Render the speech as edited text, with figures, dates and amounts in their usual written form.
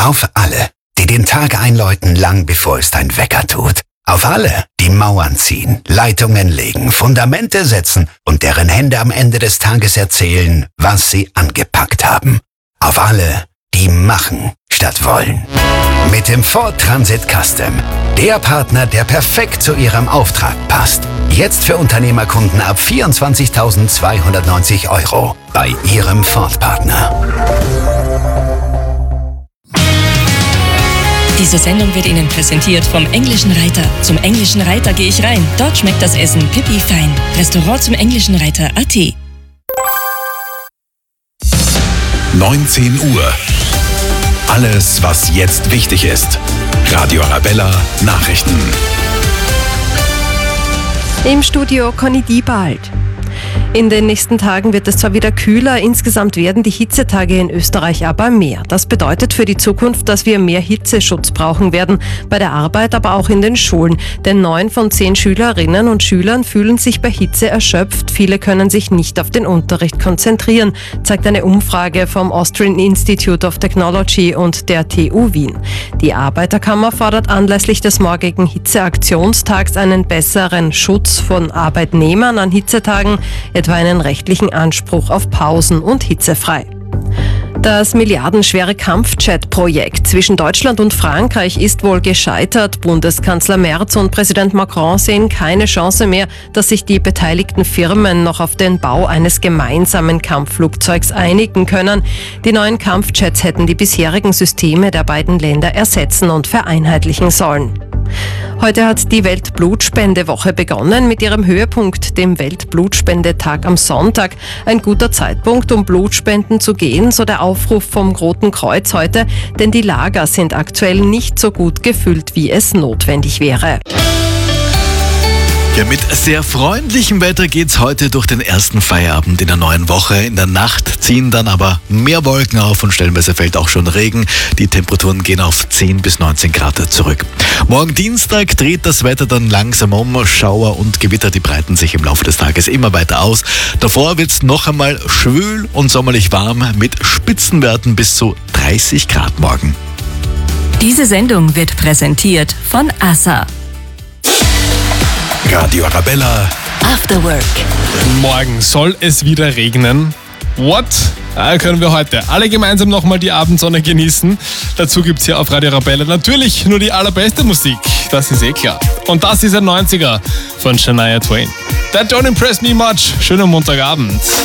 Auf alle, die den Tag einläuten, lang bevor es dein Wecker tut. Auf alle, die Mauern ziehen, Leitungen legen, Fundamente setzen und deren Hände am Ende des Tages erzählen, was sie angepackt haben. Auf alle, die machen statt wollen. Mit dem Ford Transit Custom. Der Partner, der perfekt zu Ihrem Auftrag passt. Jetzt für Unternehmerkunden ab 24.290 € bei Ihrem Ford-Partner. Diese Sendung wird Ihnen präsentiert vom Englischen Reiter. Zum Englischen Reiter gehe ich rein. Dort schmeckt das Essen pipi fein. Restaurant zum Englischen Reiter.at. 19 Uhr. Alles, was jetzt wichtig ist. Radio Arabella Nachrichten. Im Studio Conny Diebald. In den nächsten Tagen wird es zwar wieder kühler, insgesamt werden die Hitzetage in Österreich aber mehr. Das bedeutet für die Zukunft, dass wir mehr Hitzeschutz brauchen werden, bei der Arbeit, aber auch in den Schulen. Denn 9 von 10 Schülerinnen und Schülern fühlen sich bei Hitze erschöpft. Viele können sich nicht auf den Unterricht konzentrieren, zeigt eine Umfrage vom Austrian Institute of Technology und der TU Wien. Die Arbeiterkammer fordert anlässlich des morgigen Hitzeaktionstags einen besseren Schutz von Arbeitnehmern an Hitzetagen, etwa einen rechtlichen Anspruch auf Pausen und hitzefrei. Das milliardenschwere Kampfjet-Projekt zwischen Deutschland und Frankreich ist wohl gescheitert. Bundeskanzler Merz und Präsident Macron sehen keine Chance mehr, dass sich die beteiligten Firmen noch auf den Bau eines gemeinsamen Kampfflugzeugs einigen können. Die neuen Kampfjets hätten die bisherigen Systeme der beiden Länder ersetzen und vereinheitlichen sollen. Heute hat die Weltblutspendewoche begonnen mit ihrem Höhepunkt, dem Weltblutspendetag am Sonntag. Ein guter Zeitpunkt, um Blutspenden zu gehen, so der Aufruf vom Roten Kreuz heute, denn die Lager sind aktuell nicht so gut gefüllt, wie es notwendig wäre. Ja, mit sehr freundlichem Wetter geht's heute durch den ersten Feierabend in der neuen Woche. In der Nacht ziehen dann aber mehr Wolken auf und stellenweise fällt auch schon Regen. Die Temperaturen gehen auf 10 bis 19 Grad zurück. Morgen Dienstag dreht das Wetter dann langsam um. Schauer und Gewitter, die breiten sich im Laufe des Tages immer weiter aus. Davor wird's noch einmal schwül und sommerlich warm mit Spitzenwerten bis zu 30 Grad morgen. Diese Sendung wird präsentiert von ASSA. Radio Arabella. After Work. Morgen soll es wieder regnen. What? Können wir heute alle gemeinsam nochmal die Abendsonne genießen. Dazu gibt's hier auf Radio Arabella natürlich nur die allerbeste Musik. Das ist eh klar. Und das ist ein 90er von Shania Twain. That don't impress me much. Schönen Montagabend.